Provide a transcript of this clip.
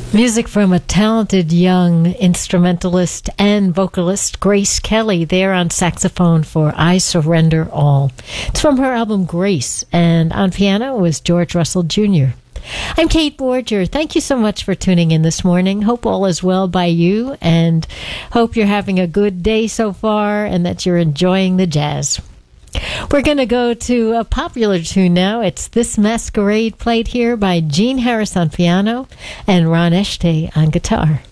Music from a talented young instrumentalist and vocalist, Grace Kelly, there on saxophone for I Surrender All. It's from her album Grace, and on piano was George Russell Jr. I'm Kate Borger. Thank you so much for tuning in this morning. Hope all is well by you, and hope you're having a good day so far and that you're enjoying the jazz. We're going to go to a popular tune now. It's This Masquerade, played here by Gene Harris on piano and Ron Eschte on guitar.